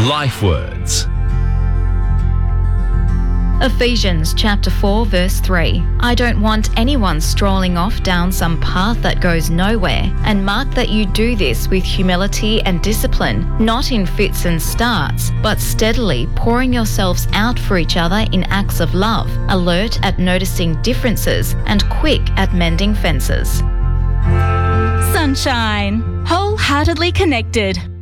Life Words. Ephesians chapter 4 verse 3. I don't want anyone strolling off down some path that goes nowhere, and mark that you do this with humility and discipline, not in fits and starts, but steadily pouring yourselves out for each other in acts of love, alert at noticing differences and quick at mending fences. Sunshine. Wholeheartedly connected.